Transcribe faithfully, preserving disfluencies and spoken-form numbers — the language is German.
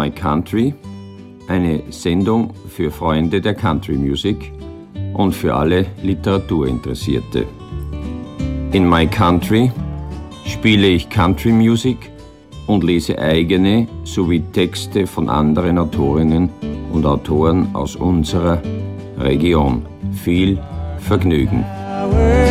My Country, eine Sendung für Freunde der Country Music und für alle Literaturinteressierte. In My Country spiele ich Country Music und lese eigene sowie Texte von anderen Autorinnen und Autoren aus unserer Region. Viel Vergnügen.